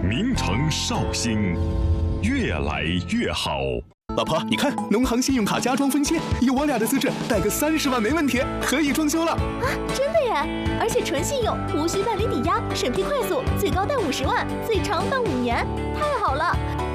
名城绍兴，越来越好。 老婆，你看，农行信用卡加装分期，有我俩的资质，贷个30万没问题，可以装修了。 啊，真的耶！而且纯信用，无需办理抵押，审批快速，最高贷50万，最长办5年，太好了！